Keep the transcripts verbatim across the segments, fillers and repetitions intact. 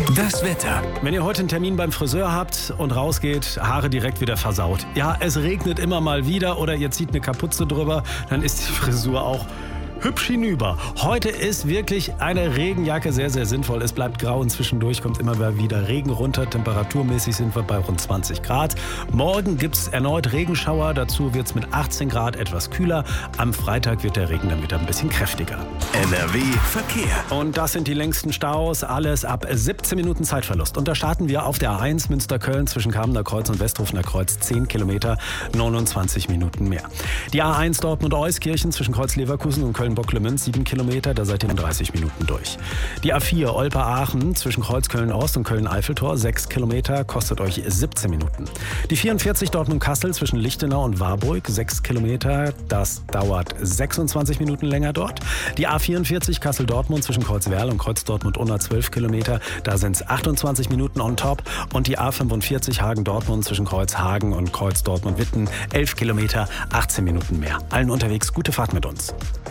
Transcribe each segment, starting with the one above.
Das Wetter. Wenn ihr heute einen Termin beim Friseur habt und rausgeht, Haare direkt wieder versaut. Ja, es regnet immer mal wieder oder ihr zieht eine Kapuze drüber, dann ist die Frisur auch hübsch hinüber. Heute ist wirklich eine Regenjacke sehr, sehr sinnvoll. Es bleibt grau und zwischendurch kommt immer mal wieder Regen runter. Temperaturmäßig sind wir bei rund zwanzig Grad. Morgen gibt es erneut Regenschauer. Dazu wird es mit achtzehn Grad etwas kühler. Am Freitag wird der Regen dann wieder ein bisschen kräftiger. N R W Verkehr. Und das sind die längsten Staus. Alles ab siebzehn Minuten Zeitverlust. Und da starten wir auf der A eins Münster-Köln zwischen Kamener Kreuz und Westrufener Kreuz. zehn Kilometer, neunundzwanzig Minuten mehr. Die A eins Dortmund-Euskirchen zwischen Kreuz-Leverkusen und Köln-Bocklemünz, sieben Kilometer, da seid ihr in dreißig Minuten durch. Die A vier Olpe-Aachen zwischen Kreuz Köln-Ost und Köln-Eiffeltor, sechs Kilometer, kostet euch siebzehn Minuten. Die vierundvierzig Dortmund-Kassel zwischen Lichtenau und Warburg, sechs Kilometer, das dauert sechsundzwanzig Minuten länger dort. Die A vierundvierzig Kassel-Dortmund zwischen Kreuz-Werl und Kreuz-Dortmund-Unna, zwölf Kilometer, da sind es achtundzwanzig Minuten on top. Und die A fünfundvierzig Hagen-Dortmund zwischen Kreuz-Hagen und Kreuz-Dortmund-Witten, elf Kilometer, achtzehn Minuten mehr. Allen unterwegs gute Fahrt mit uns.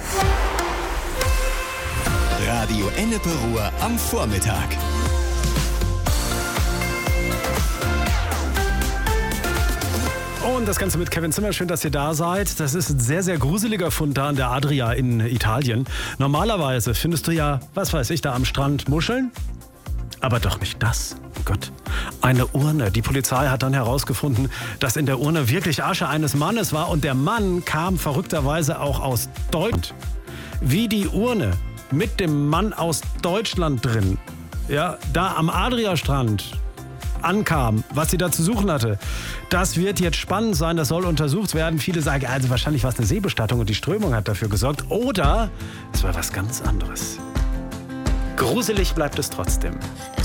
Radio Ennepe Ruhr am Vormittag. Und das Ganze mit Kevin Zimmer. Schön, dass ihr da seid. Das ist ein sehr, sehr gruseliger Fund da an der Adria in Italien. Normalerweise findest du ja, was weiß ich, da am Strand Muscheln. Aber doch nicht das. Oh Gott. Eine Urne. Die Polizei hat dann herausgefunden, dass in der Urne wirklich Asche eines Mannes war. Und der Mann kam verrückterweise auch aus Deutschland. Wie die Urne mit dem Mann aus Deutschland drin, ja, da am Adria-Strand ankam, was sie da zu suchen hatte. Das wird jetzt spannend sein, das soll untersucht werden. Viele sagen, also wahrscheinlich war es eine Seebestattung und die Strömung hat dafür gesorgt. Oder es war was ganz anderes. Gruselig bleibt es trotzdem.